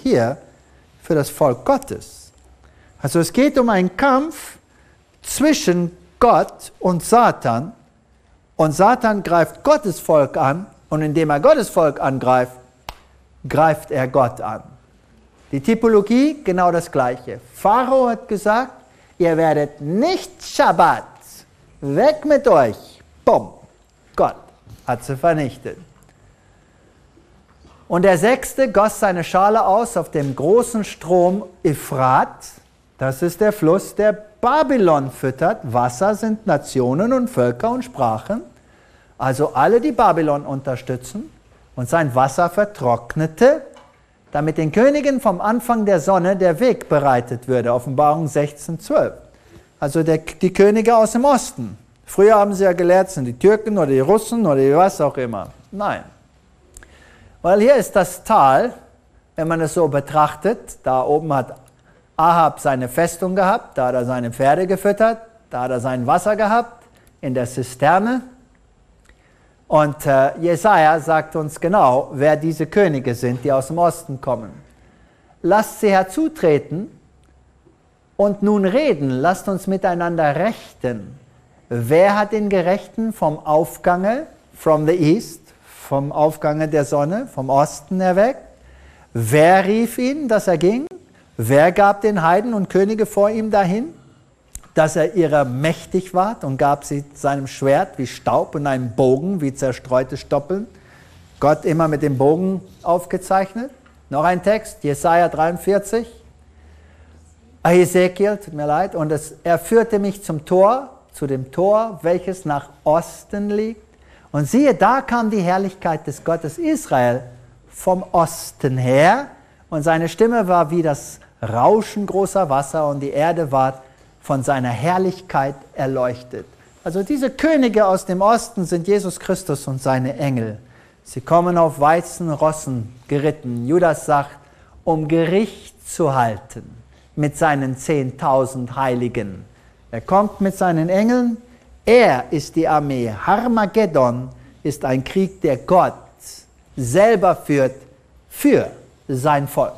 hier für das Volk Gottes. Also es geht um einen Kampf zwischen Gott und Satan greift Gottes Volk an und indem er Gottes Volk angreift, greift er Gott an. Die Typologie genau das Gleiche. Pharao hat gesagt, ihr werdet nicht Schabbat, weg mit euch. Bumm, Gott hat sie vernichtet. Und der Sechste goss seine Schale aus auf dem großen Strom Euphrat. Das ist der Fluss, der Babylon füttert. Wasser sind Nationen und Völker und Sprachen. Also alle, die Babylon unterstützen. Und sein Wasser vertrocknete, damit den Königen vom Anfang der Sonne der Weg bereitet würde. Offenbarung 16,12. Also die Könige aus dem Osten. Früher haben sie ja gelehrt, sind die Türken oder die Russen oder die was auch immer. Nein. Weil hier ist das Tal, wenn man es so betrachtet, da oben hat Ahab seine Festung gehabt, da hat er seine Pferde gefüttert, da hat er sein Wasser gehabt, in der Zisterne. Und Jesaja sagt uns genau, wer diese Könige sind, die aus dem Osten kommen. Lasst sie herzutreten und nun reden, lasst uns miteinander rechten. Wer hat den Gerechten vom Aufgange, from the east, vom Aufgange der Sonne, vom Osten erweckt? Wer rief ihn, dass er ging? Wer gab den Heiden und Könige vor ihm dahin, dass er ihrer mächtig ward und gab sie seinem Schwert wie Staub und einem Bogen wie zerstreute Stoppeln? Gott immer mit dem Bogen aufgezeichnet. Noch ein Text, Jesaja 43. Hesekiel, tut mir leid. Und er führte mich zum Tor, zu dem Tor, welches nach Osten liegt. Und siehe, da kam die Herrlichkeit des Gottes Israel vom Osten her. Und seine Stimme war wie das Rauschen großer Wasser und die Erde ward von seiner Herrlichkeit erleuchtet. Also diese Könige aus dem Osten sind Jesus Christus und seine Engel. Sie kommen auf weißen Rossen geritten. Judas sagt, um Gericht zu halten mit seinen 10.000 Heiligen. Er kommt mit seinen Engeln. Er ist die Armee. Harmageddon ist ein Krieg, der Gott selber führt für sein Volk.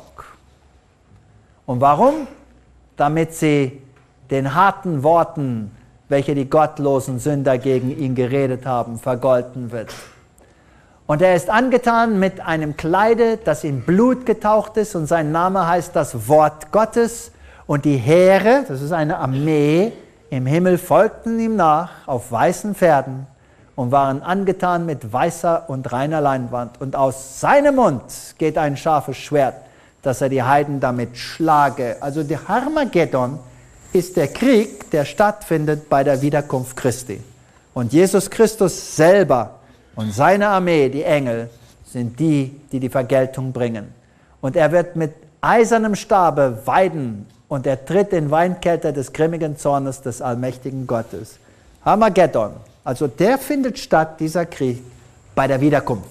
Und warum? Damit sie den harten Worten, welche die gottlosen Sünder gegen ihn geredet haben, vergolten wird. Und er ist angetan mit einem Kleide, das in Blut getaucht ist, und sein Name heißt das Wort Gottes. Und die Heere, das ist eine Armee, im Himmel folgten ihm nach auf weißen Pferden und waren angetan mit weißer und reiner Leinwand. Und aus seinem Mund geht ein scharfes Schwert, dass er die Heiden damit schlage. Also der Harmageddon ist der Krieg, der stattfindet bei der Wiederkunft Christi. Und Jesus Christus selber und seine Armee, die Engel, sind die, die die Vergeltung bringen. Und er wird mit eisernem Stabe weiden und er tritt in Weinkelter des grimmigen Zornes des allmächtigen Gottes. Harmageddon, also der findet statt, dieser Krieg, bei der Wiederkunft.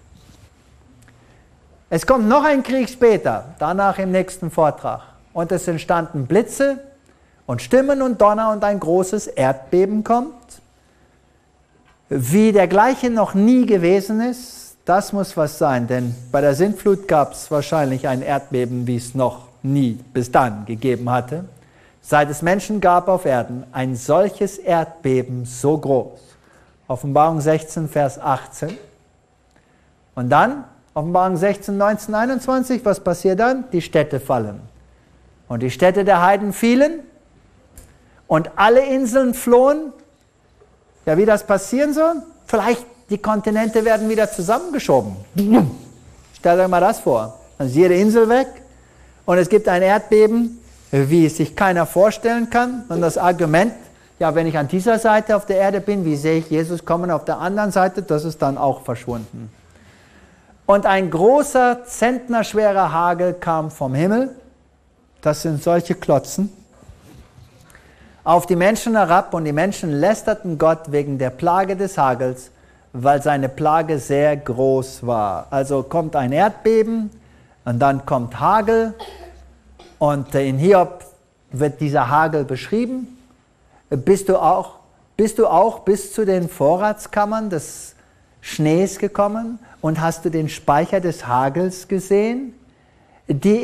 Es kommt noch ein Krieg später, danach im nächsten Vortrag. Und es entstanden Blitze und Stimmen und Donner und ein großes Erdbeben kommt. Wie dergleichen noch nie gewesen ist, das muss was sein, denn bei der Sintflut gab es wahrscheinlich ein Erdbeben, wie es noch nie bis dann gegeben hatte. Seit es Menschen gab auf Erden, ein solches Erdbeben so groß. Offenbarung 16, Vers 18. Und dann, Offenbarung 16, 19, 21, was passiert dann? Die Städte fallen. Und die Städte der Heiden fielen und alle Inseln flohen. Ja, wie das passieren soll? Vielleicht die Kontinente werden wieder zusammengeschoben. Stellt euch mal das vor. Dann ist jede Insel weg und es gibt ein Erdbeben, wie es sich keiner vorstellen kann. Und das Argument, ja, wenn ich an dieser Seite auf der Erde bin, wie sehe ich Jesus kommen auf der anderen Seite? Das ist dann auch verschwunden. Und ein großer, zentnerschwerer Hagel kam vom Himmel. Das sind solche Klotzen. Auf die Menschen herab, und die Menschen lästerten Gott wegen der Plage des Hagels, weil seine Plage sehr groß war. Also kommt ein Erdbeben und dann kommt Hagel und in Hiob wird dieser Hagel beschrieben. Bist du auch bis zu den Vorratskammern des Schnees gekommen und hast du den Speicher des Hagels gesehen? Die